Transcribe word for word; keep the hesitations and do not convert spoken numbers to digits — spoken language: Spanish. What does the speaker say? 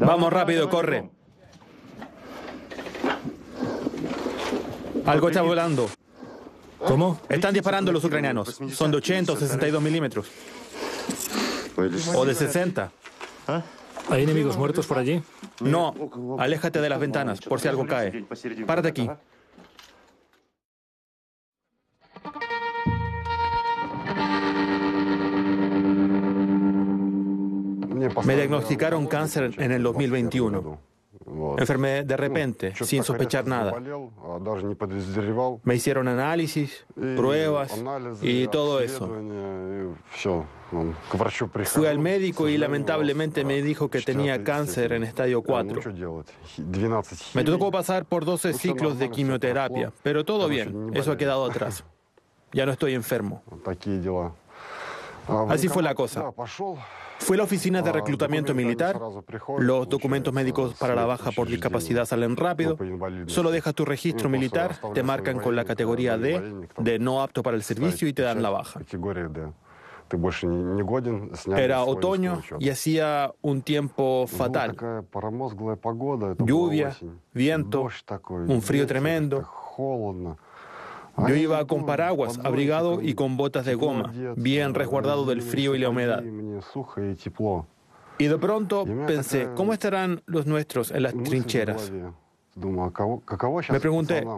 Vamos rápido, corre. Algo está volando. ¿Cómo? Están disparando los ucranianos. Son de ochenta o sesenta y dos milímetros. O de sesenta. ¿Hay enemigos muertos por allí? No, aléjate de las ventanas, por si algo cae. Párate aquí. Me diagnosticaron cáncer en el dos mil veintiuno. Enfermé de repente, sin sospechar nada. Me hicieron análisis, pruebas y todo eso. Fui al médico y lamentablemente me dijo que tenía cáncer en estadio cuatro. Me tocó pasar por doce ciclos de quimioterapia, pero todo bien, eso ha quedado atrás. Ya no estoy enfermo. Así fue la cosa. Fui a la oficina de reclutamiento militar, los documentos médicos para la baja por discapacidad salen rápido, solo dejas tu registro militar, te marcan con la categoría D, de no apto para el servicio y te dan la baja. Era otoño y hacía un tiempo fatal. Lluvia, viento, un frío tremendo. Yo iba con paraguas, abrigado y con botas de goma, bien resguardado del frío y la humedad. Y de pronto pensé, ¿cómo estarán los nuestros en las trincheras? Me pregunté,